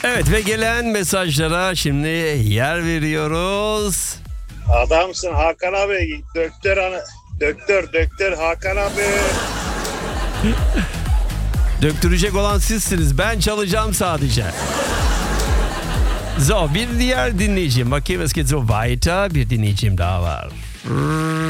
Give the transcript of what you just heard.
Evet ve gelen mesajlara şimdi yer veriyoruz. Adamsın Hakan abi. Döktör Hakan abi. Döktürecek olan sizsiniz. Ben çalacağım sadece. So, bir diğer dinleyicim. Bakayım es geht so weiter. Bir dinleyicim daha var.